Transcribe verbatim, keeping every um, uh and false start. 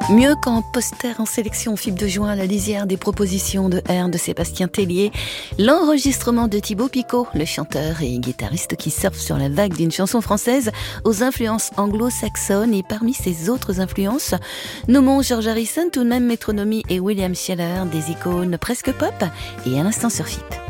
Mieux qu'en poster en sélection fibre de juin à la lisière des propositions de R de Sébastien Tellier, l'enregistrement de Thibaut Picot, le chanteur et guitariste qui surfe sur la vague d'une chanson française aux influences anglo-saxonnes, et parmi ses autres influences, nommons George Harrison, tout de même Métronomie et William Sheller, des icônes presque pop, et à l'instant sur Fit.